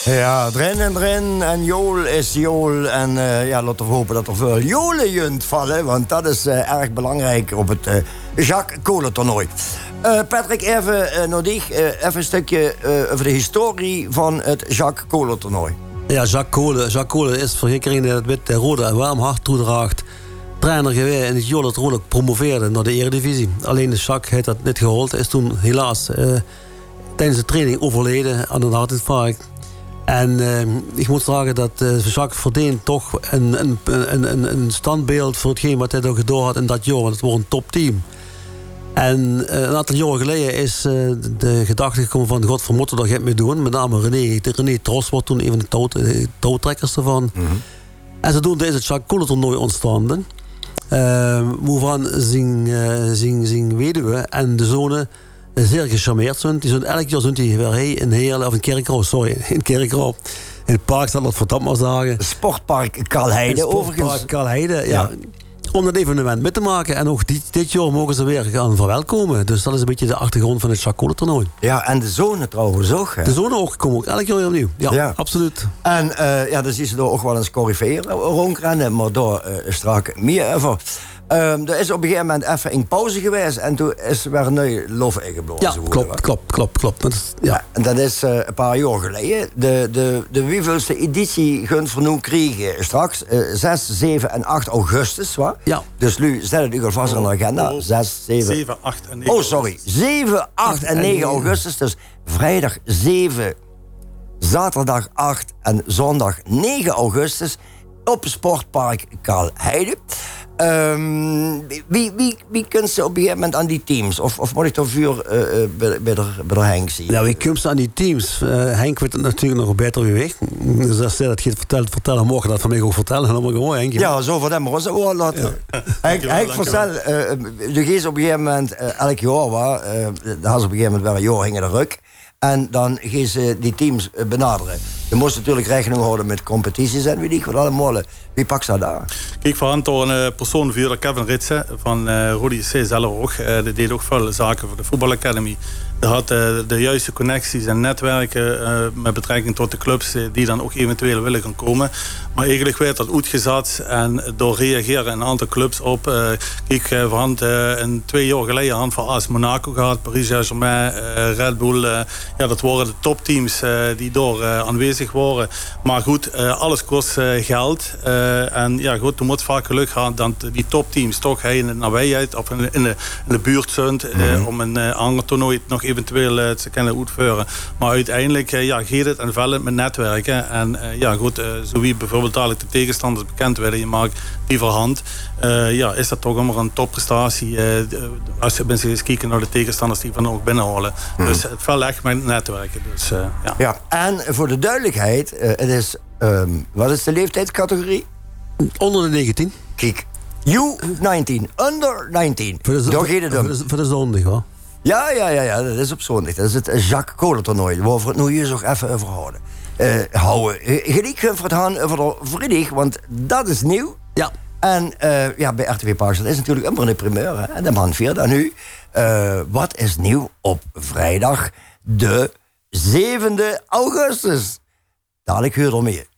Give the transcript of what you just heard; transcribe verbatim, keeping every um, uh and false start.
Ja, erin en erin. En jool is jool. En uh, ja, laten we hopen dat er veel jolen junt vallen. Want dat is uh, erg belangrijk op het uh, Jacques Kolen-toernooi. Uh, Patrick, even uh, nodig. Uh, even een stukje uh, over de historie van het Jacques Kolen-toernooi. Ja, Jacques Kolen. Jacques Kolen is voor iedereen die het met de rode en warm hart toedraagt. Trainer geweest en het Jolet Rolijk promoveerde naar de Eredivisie. Alleen de Jacques heeft dat niet gehaald. Is toen helaas uh, tijdens de training overleden aan een hartinfarct. En uh, ik moet zeggen dat uh, Jacques verdient toch een, een, een, een standbeeld voor hetgeen wat hij er gedaan had in dat jaar. Want het wordt een topteam. En uh, een aantal jaren geleden is uh, de gedachte gekomen van God vermoeten dat je het mee doen. Met name René, René Tros wordt toen een van de touw, touwtrekkers ervan. Mm-hmm. En zodoende is het Jacques Kolen-toernooi ontstaan. Uh, waarvan zijn, uh, zijn, zijn weduwe en de zonen zeer gecharmeerd zijn. Die zijn elk jaar zijn die weer hey, in Heerlen, of in Kerkroo, sorry, in Kerkroo. In het park staat dat verdacht maar zeggen. Sportpark Kalheide, overigens. Sportpark Kalheide, ja. ja. Om dat evenement mee te maken. En ook dit, dit jaar mogen ze weer gaan verwelkomen. Dus dat is een beetje de achtergrond van het Jacques Kolen-toernooi. Ja, en de zonen trouwens ook. Hè? De zonen ook komen ook elk jaar weer opnieuw. Ja, ja, absoluut. En uh, ja, dan zie je er ook wel eens corifeeën rondrennen. Maar daar uh, straks meer even. Um, er is op een gegeven moment even een pauze geweest. En toen is er weer een nieuwe lof ingeblazen. Ja, klopt, klopt, klopt, klopt. Dat is, ja. Ja, en dat is uh, een paar jaar geleden. De, de, de wieveelste editie gunt vernoemd kregen straks. Uh, zes, zeven en acht augustus. Wa? Ja. Dus nu zet het u alvast aan de agenda. Oh, zes, zeven... zeven, acht en negen. Oh, sorry. zeven, acht en negen augustus. Dus vrijdag zeven, zaterdag acht en zondag negen augustus. Op Sportpark Kalheide. Um, wie, wie, wie kunt ze op een gegeven moment aan die teams? Of, of moet ik dan vuur uh, bij, bij, de, bij de Henk zien? Nou, wie kunt ze aan die teams? Uh, Henk weet het natuurlijk nog beter wie weg. Dus als hij dat gaat vertellen, vertellen mogen dat van mij ook vertellen. Dan maar gewoon, Henk. Ja, zo voor hem maar eens oor laten. Ja. Henk, Henk vertel, uh, de geest op een gegeven moment, uh, elk jaar, waar, uh, daar had ze op een gegeven moment weer een jaar hingen de ruk. En dan gaan ze die teams benaderen. Je moest natuurlijk rekening houden met competities en wie die wat allemaal. Wie pakt dat daar? Kijk, voor door een persoon via Kevin Ritsen van uh, Rodi C. zelf ook. Uh, die deed ook veel zaken voor de voetbalacademie. Die had uh, de juiste connecties en netwerken uh, met betrekking tot de clubs uh, die dan ook eventueel willen gaan komen. Maar eigenlijk werd dat uitgezet en door reageren een aantal clubs op. Uh, kijk, uh, we hadden uh, een twee jaar geleden hand van A S Monaco gehad, Paris Saint-Germain, uh, Red Bull. Uh, ja, dat waren de topteams uh, die door uh, aanwezig waren. Maar goed, uh, alles kost uh, geld. Uh, en ja, goed, toen moet vaak geluk gaan dat die topteams toch hey, in de nabijheid of in de, in de, in de buurt zijn uh, mm-hmm. om een uh, ander toernooi nog eventueel uh, te kunnen uitvoeren. Maar uiteindelijk uh, ja, gaat het en vellen met netwerken. En uh, ja, goed, uh, zo wie bijvoorbeeld dadelijk de tegenstanders bekend werden, je maakt die voorhand. Uh, ja, is dat toch allemaal een topprestatie. Uh, als je mensen eens kijken naar de tegenstanders die van ook binnenhalen. Mm-hmm. Dus het valt echt met netwerken. Dus, uh, ja. ja, en voor de duidelijkheid, uh, het is, um, wat is de leeftijdscategorie? Onder de negentien. Kijk, U negentien, under negentien. Voor de, Daar gaat het om. Voor de zondag, hoor. Ja, ja, ja, ja, dat is op zondag. Dat is het Jacques Kolen-toernooi, waar we het nu hier zo even over houden. Uh, houden. Gelijk voor het gaan over de vrijdag, want dat is nieuw. Ja. En uh, ja, bij R T V Park dat is natuurlijk immer een primeur. Hè? En de man viert dan nu. Uh, wat is nieuw op vrijdag de zevende augustus? Dadelijk hoor er meer.